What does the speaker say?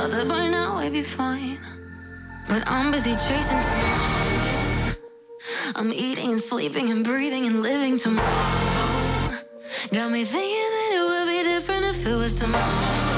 Thought that by now I'd be fine, but I'm busy chasing tomorrow. I'm eating and sleeping and breathing and living tomorrow. Got me thinking that it would be different if it was tomorrow.